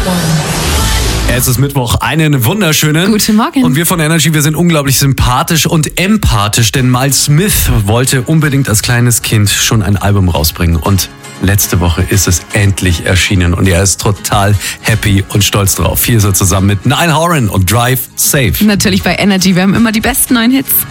Es ist Mittwoch, einen wunderschönen. Guten Morgen. Und wir von Energy, wir sind unglaublich sympathisch und empathisch, denn Miles Smith wollte unbedingt als kleines Kind schon ein Album rausbringen. Und letzte Woche ist es endlich erschienen und er ist total happy und stolz drauf. Hier ist er zusammen mit Niall Horan und Drive Safe. Natürlich bei Energy, wir haben immer die besten neuen Hits.